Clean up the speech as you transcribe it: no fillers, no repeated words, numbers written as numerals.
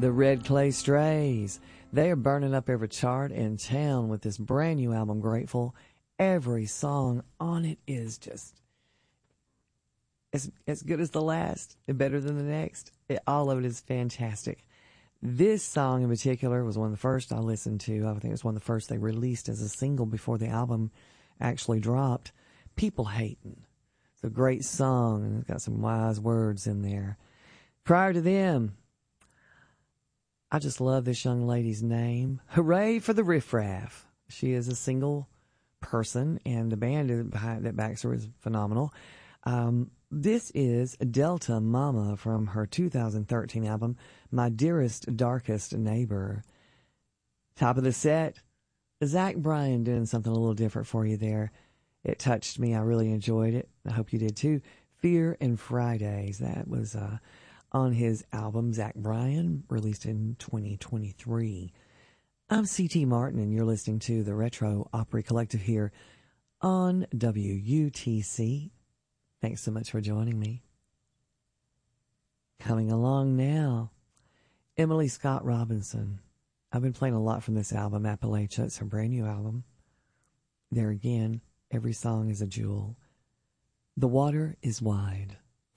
The Red Clay Strays. They are burning up every chart in town with this brand new album, Grateful. Every song on it is just as good as the last, and better than the next. All of it is fantastic. This song in particular was one of the first I listened to. I think it was one of the first they released as a single before the album actually dropped. People Hatin'. It's a great song, and it's got some wise words in there. Prior to them, I just love this young lady's name. Hooray for the Riff Raff. She is a single person, and the band behind that backs her is phenomenal. This is Delta Mama from her 2013 album, My Dearest Darkest Neighbor. Top of the set, Zach Bryan doing something a little different for you there. It touched me. I really enjoyed it. I hope you did too. Fear and Fridays. That was on his album, Zach Bryan, released in 2023. I'm C.T. Martin, and you're listening to the Retro Opry Collective here on WUTC. Thanks so much for joining me. Coming along now, Emily Scott Robinson. I've been playing a lot from this album, Appalachia. It's her brand new album. There again, every song is a jewel. The Water is Wide.